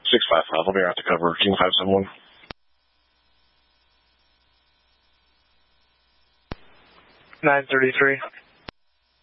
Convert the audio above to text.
655. I'll be out to cover King 571. 933.